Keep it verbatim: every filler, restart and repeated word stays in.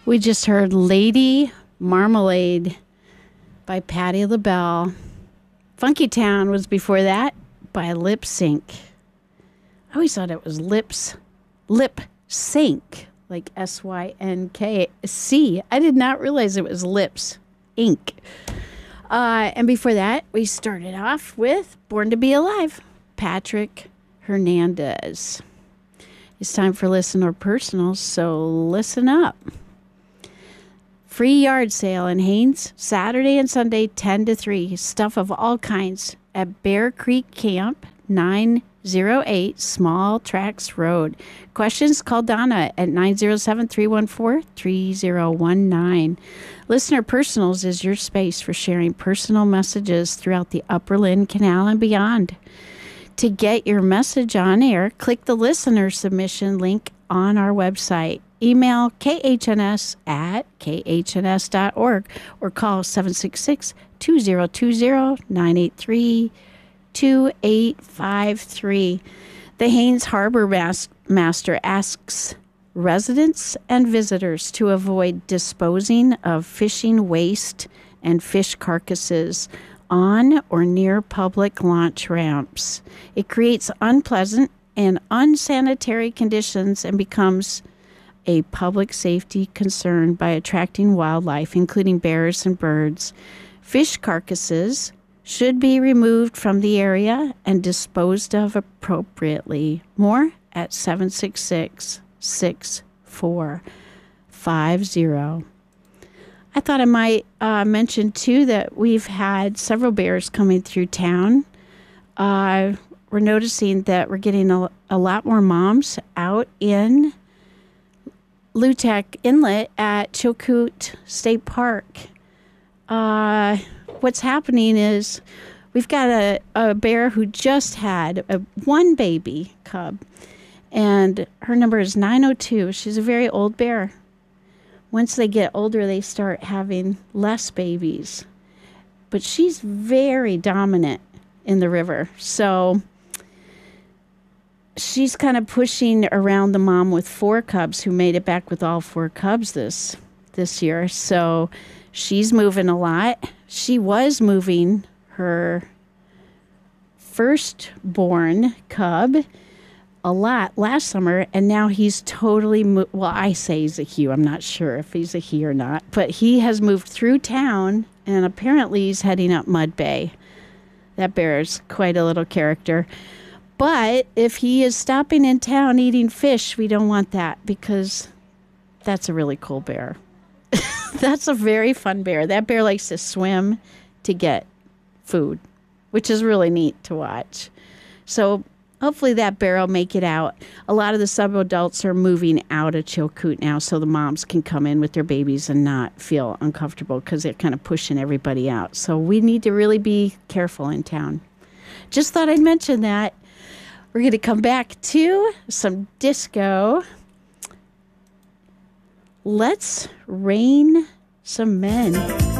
We just heard Lady Marmalade by Patti LaBelle. Funky Town was before that by Lip Sync. I always thought it was lips, lip sync, like S Y N K C. I did not realize it was lips, ink. Uh, and before that, we started off with Born to Be Alive, Patrick Hernandez. It's time for Listener Personals, so listen up. Free yard sale in Haines, Saturday and Sunday, ten to three. Stuff of all kinds at Bear Creek Camp, nine oh eight Small Tracks Road. Questions? Call Donna at nine oh seven, three one four, three oh one nine. Listener Personals is your space for sharing personal messages throughout the Upper Lynn Canal and beyond. To get your message on air, click the listener submission link on our website. Email k h n s at k h n s dot org or call seven six six, two zero two zero, nine eight three, two eight five three. The Haines Harbor Mas- Master asks residents and visitors to avoid disposing of fishing waste and fish carcasses on or near public launch ramps. It creates unpleasant and unsanitary conditions and becomes a public safety concern by attracting wildlife, including bears and birds. Fish carcasses should be removed from the area and disposed of appropriately. More at seven six six, six four five zero. I thought I might uh, mention, too, that we've had several bears coming through town. Uh, we're noticing that we're getting a, a lot more moms out in Lutek Inlet at Chilkoot State Park. Uh, what's happening is we've got a, a bear who just had a one baby cub, and her number is nine oh two. She's a very old bear. Once they get older, they start having less babies. But she's very dominant in the river. So she's kind of pushing around the mom with four cubs who made it back with all four cubs this this year. So she's moving a lot. She was moving her firstborn cub a lot last summer, and now he's totally mo- well, I say he's a he. I'm not sure if he's a he or not, but he has moved through town, and apparently he's heading up Mud Bay. That bear is quite a little character. But if he is stopping in town eating fish, we don't want that, because that's a really cool bear. That's a very fun bear. That bear likes to swim to get food, which is really neat to watch. So hopefully that bear will make it out. A lot of the sub-adults are moving out of Chilkoot now, so the moms can come in with their babies and not feel uncomfortable because they're kind of pushing everybody out. So we need to really be careful in town. Just thought I'd mention that. We're going to come back to some disco. Let's rain some men.